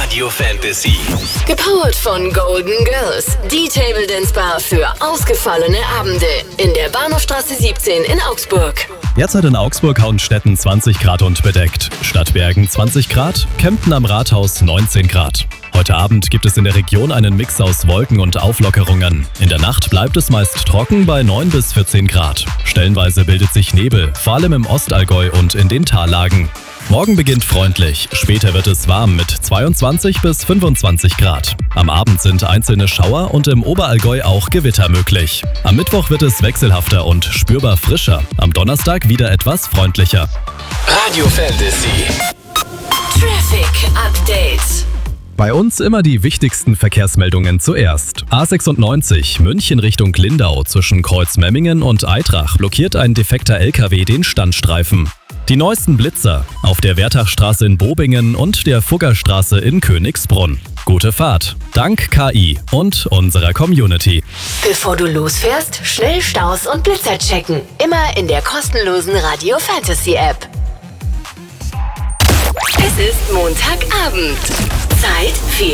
Radio Fantasy. Gepowert von Golden Girls, die Table Dance Bar für ausgefallene Abende in der Bahnhofstraße 17 in Augsburg. Derzeit in Augsburg-Hauenstetten 20 Grad und bedeckt. Stadtbergen 20 Grad, Kempten am Rathaus 19 Grad. Heute Abend gibt es in der Region einen Mix aus Wolken und Auflockerungen. In der Nacht bleibt es meist trocken bei 9 bis 14 Grad. Stellenweise bildet sich Nebel, vor allem im Ostallgäu und in den Tallagen. Morgen beginnt freundlich, später wird es warm mit 22 bis 25 Grad. Am Abend sind einzelne Schauer und im Oberallgäu auch Gewitter möglich. Am Mittwoch wird es wechselhafter und spürbar frischer. Am Donnerstag wieder etwas freundlicher. Radio Fantasy. Traffic Update. Bei uns immer die wichtigsten Verkehrsmeldungen zuerst. A96 München Richtung Lindau zwischen Kreuzmemmingen und Aitrach blockiert ein defekter LKW den Standstreifen. Die neuesten Blitzer auf der Wertachstraße in Bobingen und der Fuggerstraße in Königsbrunn. Gute Fahrt, dank KI und unserer Community. Bevor du losfährst, schnell Staus und Blitzer checken. Immer in der kostenlosen Radio Fantasy App. Es ist Montagabend. Zeit für